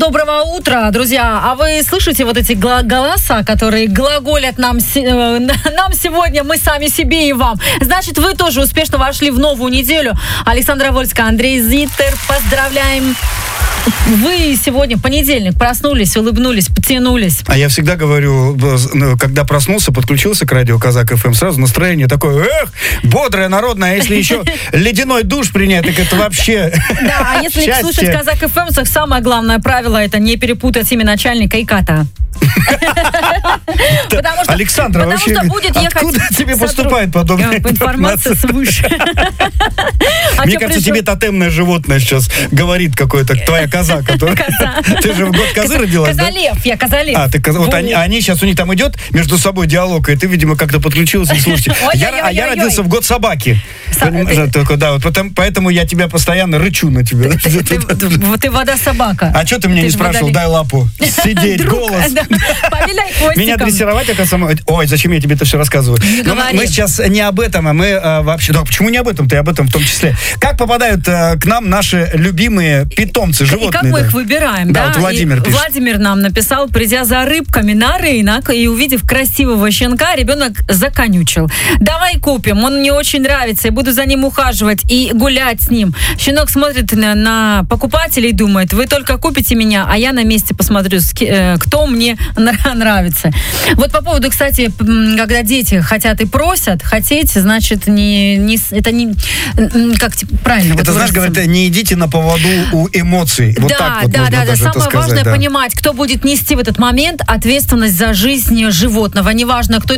Доброго утра, друзья. А вы слышите вот эти голоса, которые глаголят нам сегодня, мы сами себе и вам? Значит, вы тоже успешно вошли в новую неделю. Александра Вольская, Андрей Зиттер, поздравляем. Вы сегодня, понедельник, проснулись, улыбнулись, потянулись. А я всегда говорю, когда проснулся, подключился к радио Казак ФМ, сразу настроение такое, бодрое, народное, а если еще ледяной душ принять, так это вообще Да, а если слушать Казак ФМ, самое главное правило — это не перепутать имя начальника и кота. Александра, вообще, откуда тебе поступает подобная информация свыше? Мне кажется, тебе тотемное животное сейчас говорит какое-то, твоя коза, которая... Ты же в год козы родилась, да? Козалев, я козалев. Вот они сейчас, у них там идет между собой диалог, и ты, видимо, как-то подключился и слушаете. А я родился в год собаки. Да, вот поэтому я тебя постоянно рычу на тебя. Ты вода-собака. А что ты меня не спрашивал? Дай лапу. Сидеть, голос. Повиляй хвостиком. Меня дрессировать, ой, зачем я тебе это все рассказываю? Мы сейчас не об этом, а мы вообще... Да, почему не об этом? Ты об этом в том числе. Как попадают к нам наши любимые питомцы, животные? И как мы их выбираем, да? Вот Владимир пишет. Владимир нам написал, придя за рыбками на рынок и увидев красивого щенка, ребенок законючил. Давай купим, он мне очень нравится, я буду за ним ухаживать и гулять с ним. Щенок смотрит на покупателей и думает, вы только купите меня, а я на месте посмотрю, кто мне нравится. Вот по поводу, кстати, когда дети хотят и просят, хотеть, значит, это не как правильно? Это, знаешь, говорят, не идите на поводу у эмоций. Вот так вот можно даже это сказать. Самое важное понимать, кто будет нести в этот момент ответственность за жизнь животного. Неважно, кто